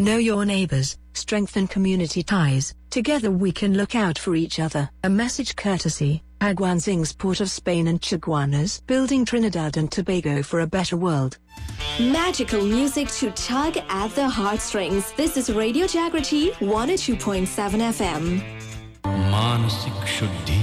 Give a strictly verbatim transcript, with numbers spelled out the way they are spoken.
Know your neighbors, strengthen community ties. Together we can look out for each other. A message courtesy, Aguanzings Port of Spain and Chaguanas, building Trinidad and Tobago for a better world. Magical music to tug at the heartstrings. This is Radio Jagrati one oh two point seven F M. मानसिक शुद्धि